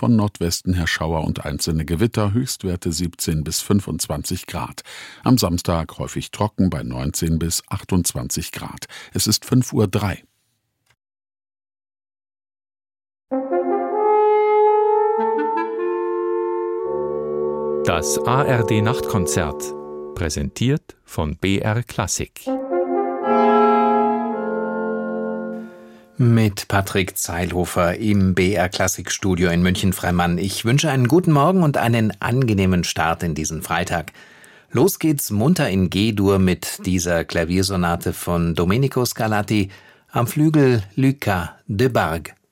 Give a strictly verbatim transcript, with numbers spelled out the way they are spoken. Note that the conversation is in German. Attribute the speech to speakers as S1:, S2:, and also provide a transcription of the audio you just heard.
S1: von Nordwesten her Schauer und einzelne Gewitter, Höchstwerte siebzehn bis fünfundzwanzig Grad. Am Samstag häufig trocken bei neunzehn bis achtundzwanzig Grad. Es ist fünf Uhr drei.
S2: Das A R D-Nachtkonzert, präsentiert von B R Klassik.
S3: Mit Patrick Zeilhofer im B R Klassikstudio in München-Freimann. Ich wünsche einen guten Morgen und einen angenehmen Start in diesen Freitag. Los geht's munter in G-Dur mit dieser Klaviersonate von Domenico Scarlatti, am Flügel Luca de Bargue.